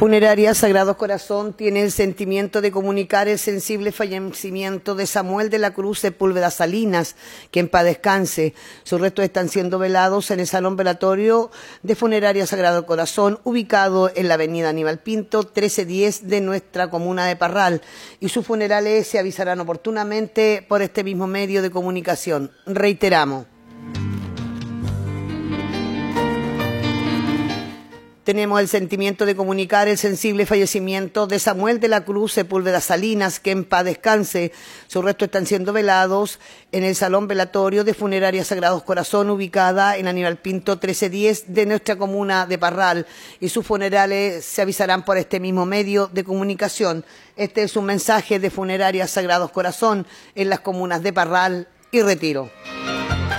Funeraria Sagrado Corazón tiene el sentimiento de comunicar el sensible fallecimiento de Samuel de la Cruz Sepúlveda Salinas, que en paz descanse. Sus restos están siendo velados en el Salón Velatorio de Funeraria Sagrado Corazón, ubicado en la avenida Aníbal Pinto, 1310 de nuestra comuna de Parral, y sus funerales se avisarán oportunamente por este mismo medio de comunicación. Reiteramos. Tenemos el sentimiento de comunicar el sensible fallecimiento de Samuel de la Cruz Sepúlveda Salinas, que en paz descanse. Sus restos están siendo velados en el Salón Velatorio de Funeraria Sagrados Corazón, ubicada en Aníbal Pinto 1310 de nuestra comuna de Parral, y sus funerales se avisarán por este mismo medio de comunicación. Este es un mensaje de Funeraria Sagrados Corazón en las comunas de Parral y Retiro.